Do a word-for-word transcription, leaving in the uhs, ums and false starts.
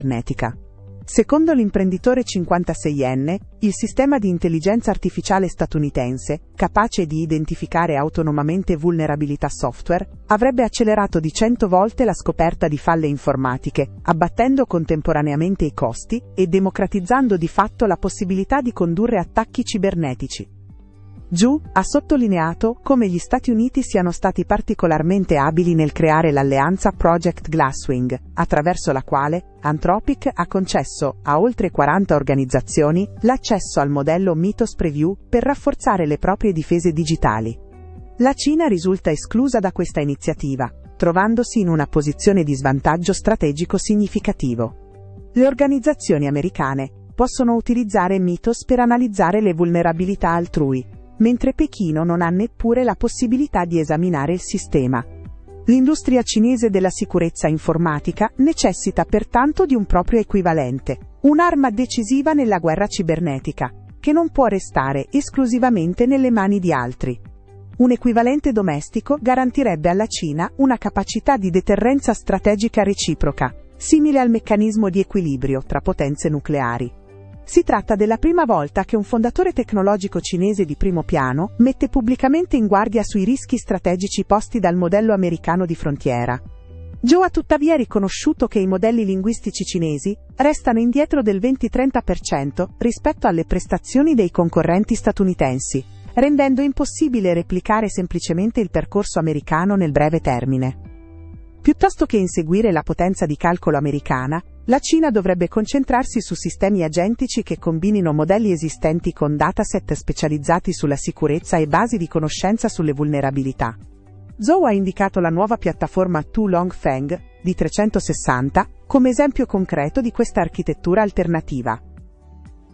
cibernetica. Secondo l'imprenditore cinquantaseienne, il sistema di intelligenza artificiale statunitense, capace di identificare autonomamente vulnerabilità software, avrebbe accelerato di cento volte la scoperta di falle informatiche, abbattendo contemporaneamente i costi e democratizzando di fatto la possibilità di condurre attacchi cibernetici. Zhu ha sottolineato come gli Stati Uniti siano stati particolarmente abili nel creare l'alleanza Project Glasswing, attraverso la quale Anthropic ha concesso a oltre quaranta organizzazioni l'accesso al modello Mythos Preview per rafforzare le proprie difese digitali. La Cina risulta esclusa da questa iniziativa, trovandosi in una posizione di svantaggio strategico significativo. Le organizzazioni americane possono utilizzare Mythos per analizzare le vulnerabilità altrui, mentre Pechino non ha neppure la possibilità di esaminare il sistema. L'industria cinese della sicurezza informatica necessita pertanto di un proprio equivalente, un'arma decisiva nella guerra cibernetica, che non può restare esclusivamente nelle mani di altri. Un equivalente domestico garantirebbe alla Cina una capacità di deterrenza strategica reciproca, simile al meccanismo di equilibrio tra potenze nucleari. Si tratta della prima volta che un fondatore tecnologico cinese di primo piano mette pubblicamente in guardia sui rischi strategici posti dal modello americano di frontiera. Zhou ha tuttavia riconosciuto che i modelli linguistici cinesi restano indietro del venti-trenta per cento rispetto alle prestazioni dei concorrenti statunitensi, rendendo impossibile replicare semplicemente il percorso americano nel breve termine. Piuttosto che inseguire la potenza di calcolo americana, la Cina dovrebbe concentrarsi su sistemi agentici che combinino modelli esistenti con dataset specializzati sulla sicurezza e basi di conoscenza sulle vulnerabilità. Zhou ha indicato la nuova piattaforma Tu Long Feng, di trecentosessanta, come esempio concreto di questa architettura alternativa.